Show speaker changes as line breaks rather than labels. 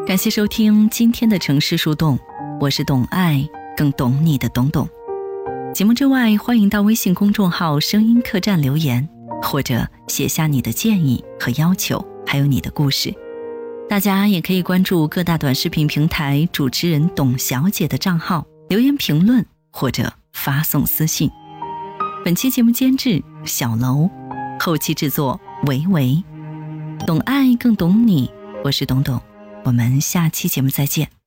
感谢收听今天的城市树洞，我是懂爱更懂你的懂懂。节目之外，欢迎到微信公众号声音客栈留言，或者写下你的建议和要求，还有你的故事。大家也可以关注各大短视频平台主持人董小姐的账号，留言评论或者发送私信。本期节目监制小楼，后期制作维维。懂爱更懂你，我是董董，我们下期节目再见。